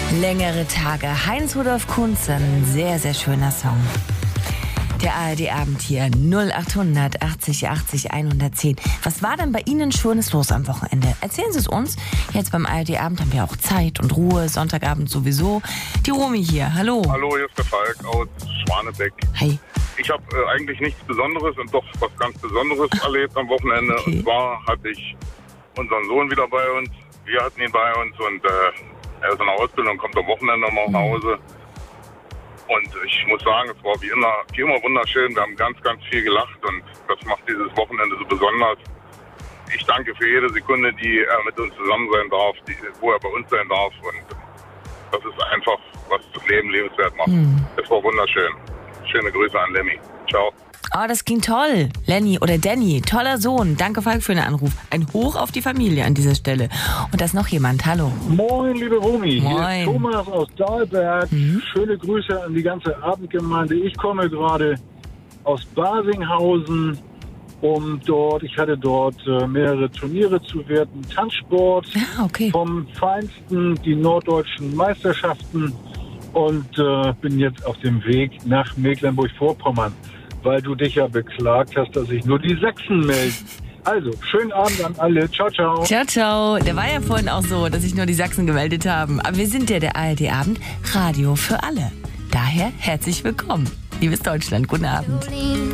Längere Tage. Heinz-Rudolf Kunze, ein sehr, sehr schöner Song. Der ARD-Abend hier, 0800 80 80 110. Was war denn bei Ihnen Schönes los am Wochenende? Erzählen Sie es uns. Jetzt beim ARD-Abend haben wir auch Zeit und Ruhe, Sonntagabend sowieso. Die Romy hier, hallo. Hallo, hier ist der Falk aus Schwanebeck. Hi. Ich habe eigentlich nichts Besonderes und doch was ganz Besonderes erlebt am Wochenende. Okay. Und zwar hatte ich unseren Sohn wieder bei uns. Wir hatten ihn bei uns und er ist in der Ausbildung, kommt am Wochenende mal nach Hause. Und ich muss sagen, es war wie immer wunderschön. Wir haben ganz, ganz viel gelacht und das macht dieses Wochenende so besonders. Ich danke für jede Sekunde, die er mit uns zusammen sein darf, wo er bei uns sein darf. Und das ist einfach, was das Leben lebenswert macht. Es war wunderschön. Schöne Grüße an Lenny. Ciao. Oh, das ging toll. Lenny oder Danny, toller Sohn. Danke, Falk, für den Anruf. Ein Hoch auf die Familie an dieser Stelle. Und da ist noch jemand. Hallo. Moin, liebe Romy. Moin. Hier ist Thomas aus Dahlberg. Schöne Grüße an die ganze Abendgemeinde. Ich komme gerade aus Basinghausen, ich hatte dort mehrere Turniere zu werten. Tanzsport, Okay. vom Feinsten, die norddeutschen Meisterschaften und bin jetzt auf dem Weg nach Mecklenburg-Vorpommern, weil du dich ja beklagt hast, dass sich nur die Sachsen melden. Also, schönen Abend an alle. Ciao, ciao. Ciao, ciao. Der war ja vorhin auch so, dass sich nur die Sachsen gemeldet haben. Aber wir sind ja der ARD-Abend, Radio für alle. Daher herzlich willkommen. Liebes Deutschland, guten Abend.